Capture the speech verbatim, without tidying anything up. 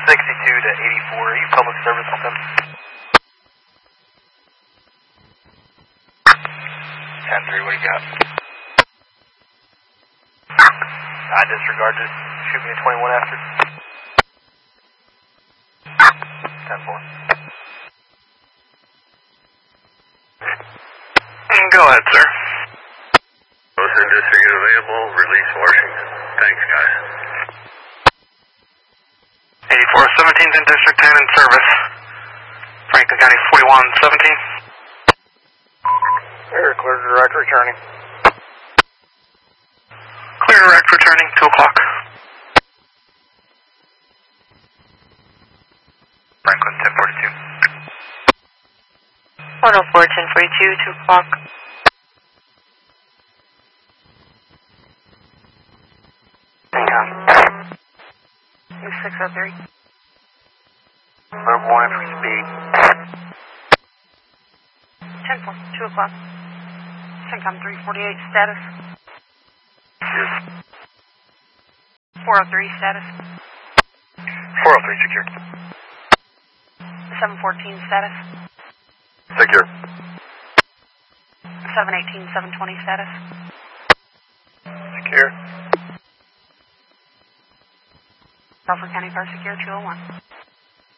sixty-two to eighty-four. Are you public service with them? ten three, what do you got? I disregard this. Shoot me a twenty-one after. ten four. Go ahead, sir. Ocean District is available. Release Washington. Thanks, guys. eighty-four seventeenth in District ten in service. Franklin County forty-one seventeen. Air clear direct returning. Clear direct returning, two o'clock. Franklin ten forty-two. one oh four ten forty-two, two o'clock. six oh three. Low one for speed. ten four, two o'clock. Syncom three forty-eight status. Yes. four oh three status. four oh three secure. seven fourteen status. Secure. seven eighteen, seven twenty status. Secure. Crawford County Fire Secure two oh one.